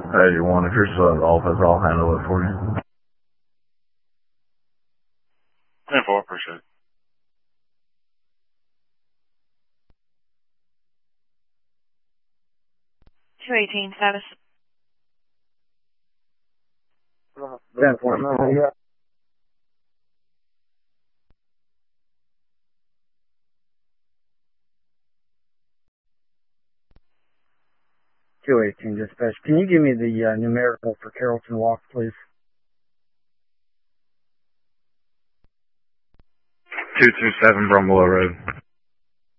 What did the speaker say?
Hey, you want if you're still at the office, I'll handle it for you. 10-4, appreciate it. 218 status. 10-4. Yeah. (218) dispatch. Can you give me the numerical for Carrollton Walk, please? 227 Brumwell Road.